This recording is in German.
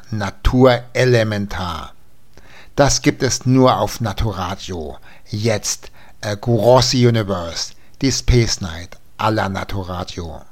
Naturelementar. Das gibt es nur auf Naturadio. Jetzt Grossi Universe, die Space Night à la Naturadio.